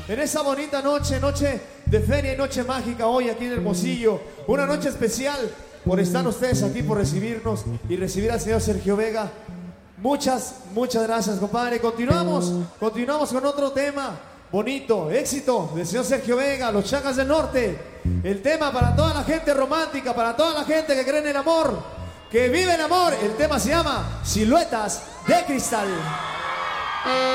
En esa bonita noche, noche de feria y noche mágica hoy aquí en Hermosillo. Una noche especial por estar ustedes aquí, por recibirnos y recibir al señor Sergio Vega. Muchas gracias, compadre. Continuamos con otro tema bonito, éxito del señor Sergio Vega, Los Chagas del Norte. El tema para toda la gente romántica, para toda la gente que cree en el amor, que vive el amor. El tema se llama Siluetas de Cristal.